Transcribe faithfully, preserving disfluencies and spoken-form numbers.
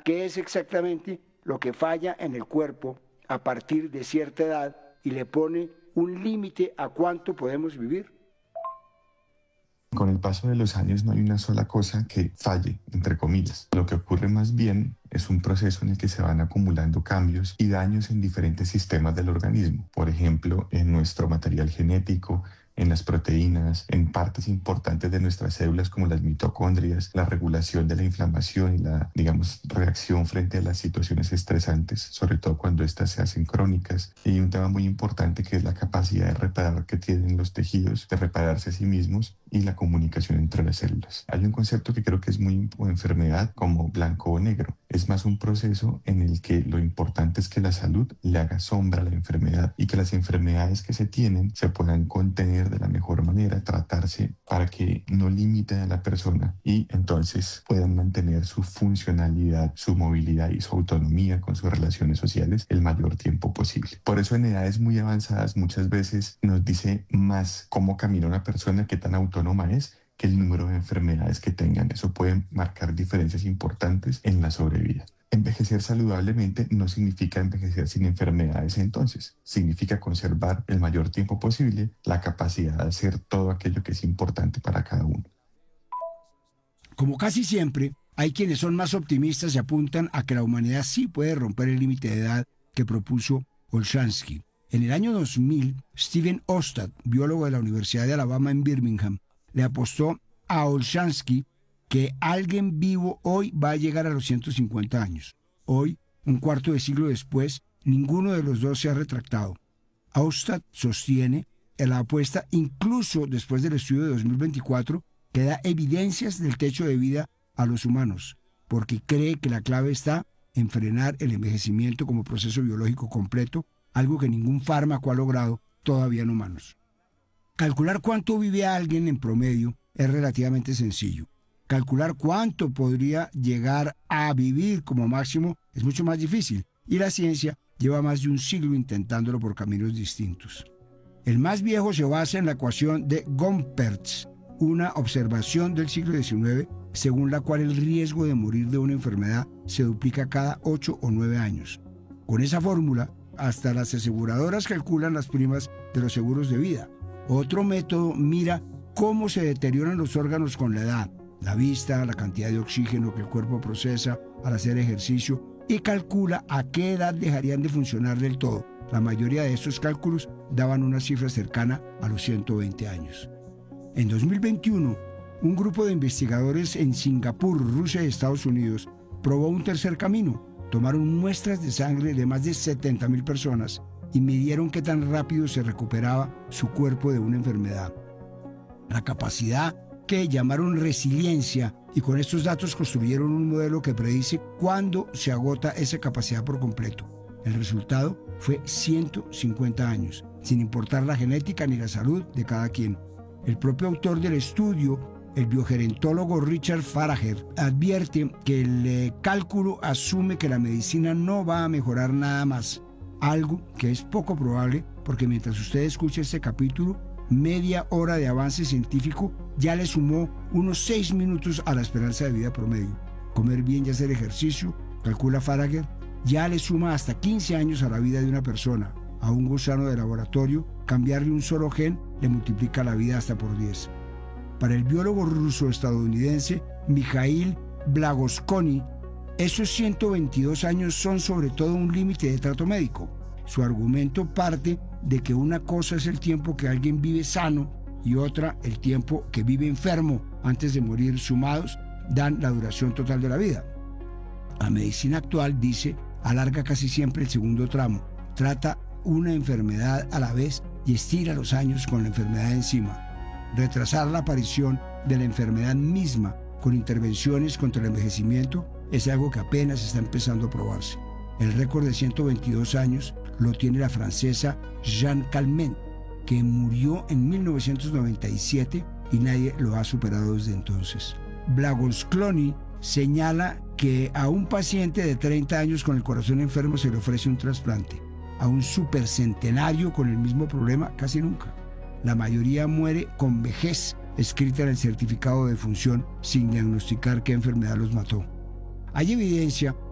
qué es exactamente lo que falla en el cuerpo a partir de cierta edad y le pone un límite a cuánto podemos vivir. Con el paso de los años no hay una sola cosa que falle, entre comillas. Lo que ocurre más bien es un proceso en el que se van acumulando cambios y daños en diferentes sistemas del organismo. Por ejemplo, en nuestro material genético, en las proteínas, en partes importantes de nuestras células como las mitocondrias, la regulación de la inflamación y la, digamos, reacción frente a las situaciones estresantes, sobre todo cuando éstas se hacen crónicas. Y un tema muy importante que es la capacidad de reparar que tienen los tejidos, de repararse a sí mismos y la comunicación entre las células. Hay un concepto que creo que es muy o enfermedad como blanco o negro. Es más un proceso en el que lo importante es que la salud le haga sombra a la enfermedad y que las enfermedades que se tienen se puedan contener de la mejor manera, tratarse para que no limiten a la persona y entonces puedan mantener su funcionalidad, su movilidad y su autonomía con sus relaciones sociales el mayor tiempo posible. Por eso en edades muy avanzadas muchas veces nos dice más cómo camina una persona, qué tan autónoma es, que el número de enfermedades que tengan. Eso puede marcar diferencias importantes en la sobrevida. Envejecer saludablemente no significa envejecer sin enfermedades entonces. Significa conservar el mayor tiempo posible la capacidad de hacer todo aquello que es importante para cada uno. Como casi siempre, hay quienes son más optimistas y apuntan a que la humanidad sí puede romper el límite de edad que propuso Olshansky. En el año dos mil, Stephen Ostad, biólogo de la Universidad de Alabama en Birmingham, le apostó a Olshansky que alguien vivo hoy va a llegar a los ciento cincuenta años. Hoy, un cuarto de siglo después, ninguno de los dos se ha retractado. Ostad sostiene en la apuesta, incluso después del estudio de dos mil veinticuatro, que da evidencias del techo de vida a los humanos, porque cree que la clave está en frenar el envejecimiento como proceso biológico completo, algo que ningún fármaco ha logrado todavía en humanos. Calcular cuánto vive alguien en promedio es relativamente sencillo. Calcular cuánto podría llegar a vivir como máximo es mucho más difícil, y la ciencia lleva más de un siglo intentándolo por caminos distintos. El más viejo se basa en la ecuación de Gompertz, una observación del siglo diecinueve, según la cual el riesgo de morir de una enfermedad se duplica cada ocho o nueve años. Con esa fórmula, hasta las aseguradoras calculan las primas de los seguros de vida. Otro método mira cómo se deterioran los órganos con la edad, la vista, la cantidad de oxígeno que el cuerpo procesa al hacer ejercicio, y calcula a qué edad dejarían de funcionar del todo. La mayoría de estos cálculos daban una cifra cercana a los ciento veinte años. En dos mil veintiuno, un grupo de investigadores en Singapur, Rusia y Estados Unidos probó un tercer camino. Tomaron muestras de sangre de más de setenta mil personas y midieron qué tan rápido se recuperaba su cuerpo de una enfermedad. La capacidad que llamaron resiliencia, y con estos datos construyeron un modelo que predice cuándo se agota esa capacidad por completo. El resultado fue ciento cincuenta años, sin importar la genética ni la salud de cada quien. El propio autor del estudio, el biogerontólogo Richard Faragher, advierte que el eh, cálculo asume que la medicina no va a mejorar nada más, algo que es poco probable porque mientras usted escucha este capítulo, media hora de avance científico ya le sumó unos seis minutos a la esperanza de vida promedio. Comer bien y hacer ejercicio, calcula Faragher, ya le suma hasta quince años a la vida de una persona. A un gusano de laboratorio, cambiarle un solo gen le multiplica la vida hasta por diez. Para el biólogo ruso-estadounidense Mikhail Blagoskoni, esos ciento veintidós años son sobre todo un límite de trato médico. Su argumento parte de que una cosa es el tiempo que alguien vive sano y otra el tiempo que vive enfermo antes de morir. Sumados dan la duración total de la vida. La medicina actual, dice, alarga casi siempre el segundo tramo, trata una enfermedad a la vez y estira los años con la enfermedad encima. Retrasar la aparición de la enfermedad misma con intervenciones contra el envejecimiento es algo que apenas está empezando a probarse. El récord de ciento veintidós años lo tiene la francesa Jeanne Calment, que murió en mil novecientos noventa y siete y nadie lo ha superado desde entonces. Blagoskoni señala que a un paciente de treinta años con el corazón enfermo se le ofrece un trasplante. A un supercentenario con el mismo problema, casi nunca. La mayoría muere con vejez escrita en el certificado de defunción sin diagnosticar qué enfermedad los mató. Hay evidencia